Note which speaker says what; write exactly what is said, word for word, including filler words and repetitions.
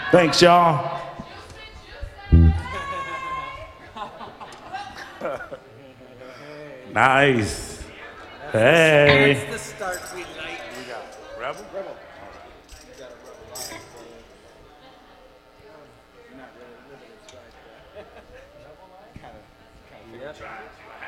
Speaker 1: Thanks, y'all. Nice. Hey.
Speaker 2: That's the start we like.
Speaker 1: We got Rebel? Rebel.
Speaker 2: Not really living his life. Kind of, kind of.